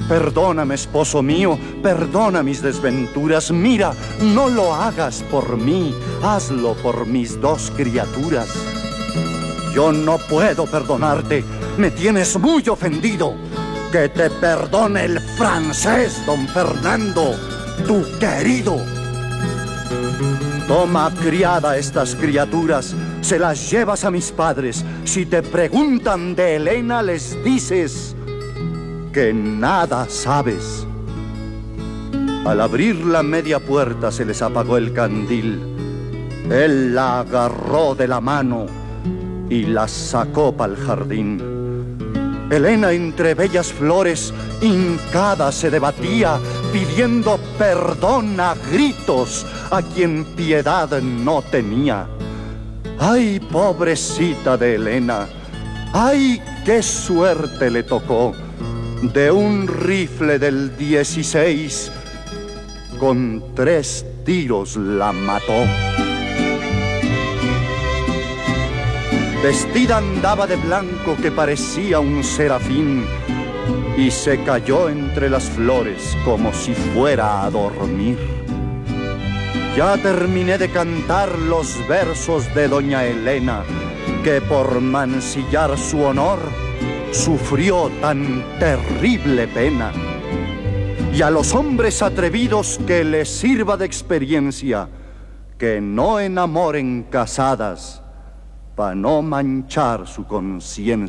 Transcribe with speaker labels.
Speaker 1: Perdóname, esposo mío, perdona mis desventuras. Mira, no lo hagas por mí, hazlo por mis dos criaturas. Yo no puedo perdonarte, me tienes muy ofendido. Que te perdone el francés, don Fernando, tu querido. Toma, criada, estas criaturas, se las llevas a mis padres. Si te preguntan de Elena, les dices que nada sabes. Al abrir la media puerta se les apagó el candil. Él la agarró de la mano y la sacó pa'l jardín. Elena, entre bellas flores, hincada se debatía, pidiendo perdón a gritos a quien piedad no tenía. ¡Ay, pobrecita de Elena! ¡Ay, qué suerte le tocó! De un rifle del 16, con 3 tiros la mató. Vestida andaba de blanco que parecía un serafín y se cayó entre las flores como si fuera a dormir. Ya terminé de cantar los versos de doña Elena, que por mancillar su honor sufrió tan terrible pena. Y a los hombres atrevidos que les sirva de experiencia, que no enamoren casadas, pa' no manchar su conciencia.